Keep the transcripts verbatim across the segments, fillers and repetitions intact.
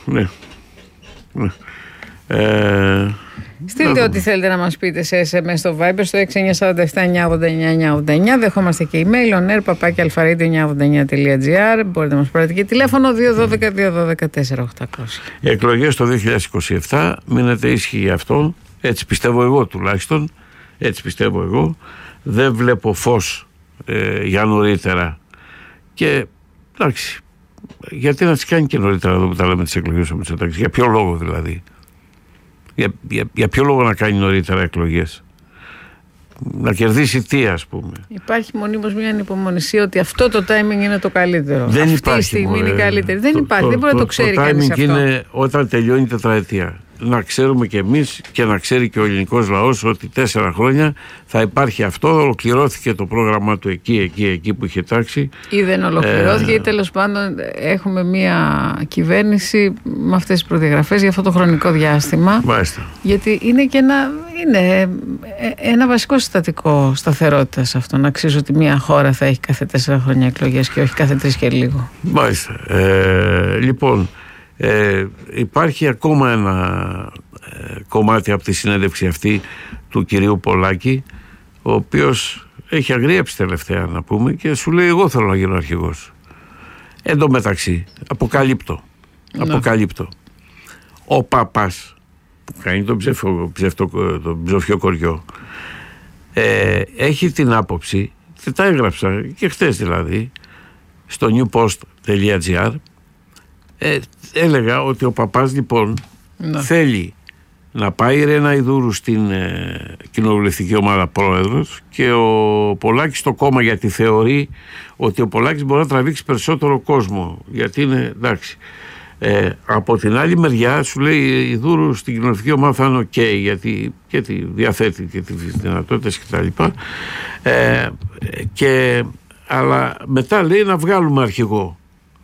ναι. ναι. Ε, Στείλτε ό,τι θέλετε να μας πείτε σε ες εμ ες στο Viber στο έξι εννιά τέσσερα επτά εννιά ογδόντα εννιά εννιά ογδόντα εννιά. Δεχόμαστε και email on air παπάκι αλφαρradio εννιά ογδόντα εννιά τελεία τζι άρ. Μπορείτε να μας πάρετε και τηλέφωνο δύο ένα δύο δύο ένα δύο τέσσερα οκτακόσια. Οι εκλογές το δύο χιλιάδες είκοσι επτά μείνετε ήσυχοι αυτό. Έτσι πιστεύω εγώ τουλάχιστον. Έτσι πιστεύω εγώ. Δεν βλέπω φως ε, για νωρίτερα. Και εντάξει, γιατί να τις κάνει και νωρίτερα εδώ που τα λέμε τις εκλογές ο Μητσοτάκης? Για ποιο λόγο δηλαδή? Για, για, για ποιο λόγο να κάνει νωρίτερα εκλογές? Να κερδίσει τι, ας πούμε? Υπάρχει μονίμως μια ανυπομονησία ότι αυτό το timing είναι το καλύτερο. Δεν Αυτή υπάρχει, η στιγμή μωρέ. είναι η καλύτερη. Δεν το, υπάρχει, το, δεν μπορεί το, να το ξέρει το κανείς timing αυτό. Είναι όταν τελειώνει η τετραετία. Να ξέρουμε κι εμείς και να ξέρει και ο ελληνικός λαός ότι τέσσερα χρόνια θα υπάρχει αυτό. Ολοκληρώθηκε το πρόγραμμα του εκεί, εκεί, εκεί που είχε τάξει. Ή δεν ολοκληρώθηκε, ε... ή τέλος πάντων έχουμε μια κυβέρνηση με αυτές τις προδιαγραφές για αυτό το χρονικό διάστημα. Μάλιστα. Γιατί είναι και ένα, είναι ένα βασικό συστατικό σταθερότητας αυτό. Να ξέρεις ότι μια χώρα θα έχει κάθε τέσσερα χρόνια εκλογές και όχι κάθε τρεις και λίγο. Μάλιστα. Ε, λοιπόν. Ε, υπάρχει ακόμα ένα ε, κομμάτι από τη συνέντευξη αυτή του κυρίου Πολάκη, ο οποίος έχει αγριέψει τελευταία, να πούμε, και σου λέει εγώ θέλω να γίνω αρχηγός. Εν τω μεταξύ αποκαλύπτω ναι. αποκαλύπτω ο Παπάς που κάνει τον, ψεφο, ψευτο, τον ψοφιοκοριό ε, έχει την άποψη, και τα έγραψα και χτες δηλαδή στο newpost τελεία τζι άρ. Ε, έλεγα ότι ο Παπάς λοιπόν να. θέλει να πάει η Ρένα Ιδούρου στην ε, κοινοβουλευτική ομάδα πρόεδρος και ο Πολάκης στο κόμμα, γιατί θεωρεί ότι ο Πολάκης μπορεί να τραβήξει περισσότερο κόσμο, γιατί είναι εντάξει. Ε, από την άλλη μεριά σου λέει η Ιδούρου στην κοινοβουλευτική ομάδα θα είναι ok, γιατί και τη διαθέτει και τις δυνατότητες κτλ. Ε, και, αλλά μετά λέει να βγάλουμε αρχηγό.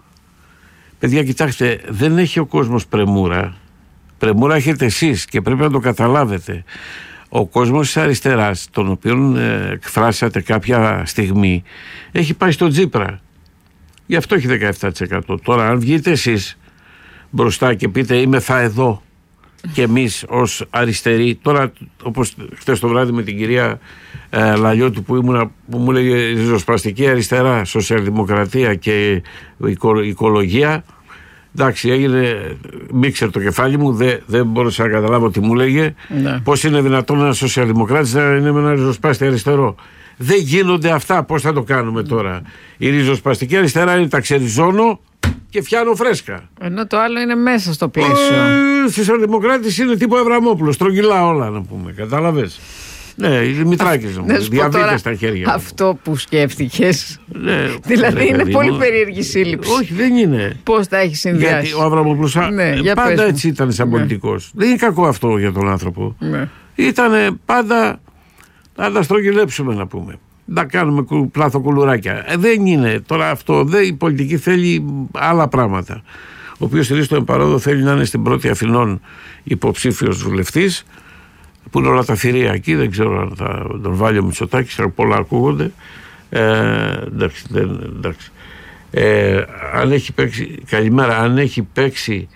Παιδιά, κοιτάξτε, δεν έχει ο κόσμος πρεμούρα. Πρεμούρα έχετε εσείς και πρέπει να το καταλάβετε. Ο κόσμος της αριστεράς, τον οποίον ε, εκφράσατε κάποια στιγμή, έχει πάει στο Τσίπρα. Γι' αυτό έχει δεκαεπτά τοις εκατό. Τώρα, αν βγείτε εσείς μπροστά και πείτε είμαι θα εδώ και εμείς ως αριστεροί, τώρα όπως χθες το βράδυ με την κυρία ε, Λαλιώτη που, ήμουνα, που μου λέγε ριζοσπαστική αριστερά, σοσιαλδημοκρατία και οικο, οικολογία, εντάξει, έγινε μίξερ το κεφάλι μου, δεν, δεν μπορούσα να καταλάβω τι μου λέγε. Ναι. Πώς είναι δυνατόν ένας σοσιαλδημοκράτης να είναι με ένα ριζοσπάστη αριστερό? Δεν γίνονται αυτά, πώς θα το κάνουμε τώρα? Η ριζοσπαστική αριστερά είναι τα ξεριζώνω και φτιάνω φρέσκα. Ενώ το άλλο είναι μέσα στο πλαίσιο. Ο σοσιαλδημοκράτης είναι τύπου Αβραμόπουλο, στρογγυλά όλα να πούμε, κατάλαβες? Ναι, οι Μητράκες μου, διαβήτες στα χέρια. Αυτό που σκέφτηκες, ναι, δηλαδή ναι, είναι παιδί, πολύ μου, περίεργη σύλληψη. Όχι, δεν είναι. Πώς τα έχει συνδυάσει? Γιατί ο Αβραμόπουλος ναι, πάντα έτσι ήταν σαν ναι. πολιτικός. Δεν είναι κακό αυτό για τον άνθρωπο. Ναι. Ήταν πάντα να τα στρογγυλέψουμε, να πούμε. Να κάνουμε πλάθο κουλουράκια. Ε, δεν είναι τώρα αυτό. Δεν, η πολιτική θέλει άλλα πράγματα. Ο οποίος στηρίζει το εμπαρόδο θέλει να είναι στην πρώτη Αθηνών υποψήφιος βουλευτής, που είναι όλα τα θηρία εκεί. Δεν ξέρω αν θα τον βάλει ο Μητσοτάκης, αλλά πολλά ακούγονται. Ε, εντάξει, δεν, εντάξει. Ε, αν έχει παίξει, καλημέρα, αν έχει παίξει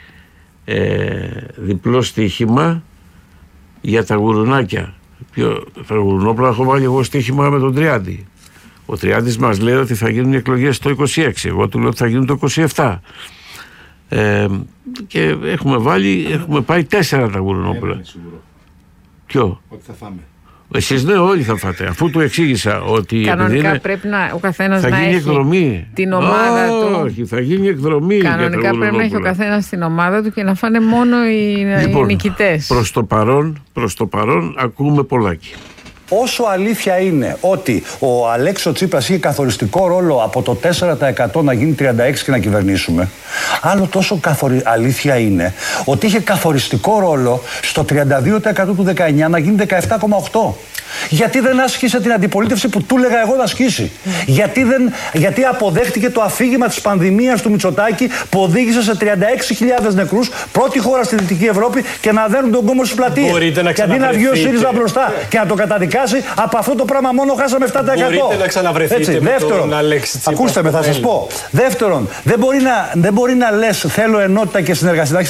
ε, διπλό στοίχημα για τα γουρουνάκια. Ποιο, τα γουρουνόπλα έχω βάλει εγώ στοίχημα με τον Τριάντη. Ο Τριάντης μας λέει ότι θα γίνουν οι εκλογές το είκοσι έξι. Εγώ του λέω ότι θα γίνουν το είκοσι επτά. Ε, και έχουμε βάλει, έχουμε πάει τέσσερα τα γουρουνόπλα. Ποιο? Ότι θα φάμε. Εσείς ναι, όλοι θα φάτε. Αφού του εξήγησα ότι. Κανονικά είναι, πρέπει να, ο καθένας θα να γίνει έχει εκδρομή. Την ομάδα oh, του. Όχι, θα γίνει εκδρομή. Κανονικά πρέπει να έχει ο καθένας την ομάδα του και να φάνε μόνο οι, λοιπόν, οι νικητές. Προς το παρόν, προς το παρόν ακούμε Πολάκη. Όσο αλήθεια είναι ότι ο Αλέξο Τσίπρας είχε καθοριστικό ρόλο από το τέσσερα τοις εκατό να γίνει τριάντα έξι τοις εκατό και να κυβερνήσουμε, άλλο τόσο καθορι... αλήθεια είναι ότι είχε καθοριστικό ρόλο στο τριάντα δύο τοις εκατό του δεκαεννιά να γίνει δεκαεπτά κόμμα οκτώ τοις εκατό. Γιατί δεν άσκησε την αντιπολίτευση που του έλεγα εγώ να ασκήσει? Γιατί, δεν... Γιατί αποδέχτηκε το αφήγημα της πανδημίας του Μητσοτάκη που οδήγησε σε τριάντα έξι χιλιάδες νεκρούς, πρώτη χώρα στη Δυτική Ευρώπη, και να δένουν τον κόμμα στις πλατείες? Και αντί να βγει ο ΣΥΡΙΖΑ μπροστά και να το καταδικάσει, από αυτό το πράγμα μόνο χάσαμε επτά τοις εκατό. Μπορείτε να ξαναβρεθείτε? Έτσι, με δεύτερον, τον Αλέξη Τσίπρα. Ακούστε με, θα σας πω. Δεύτερον, δεν μπορεί να, δεν μπορεί να λες θέλω ενότητα και συνεργασία.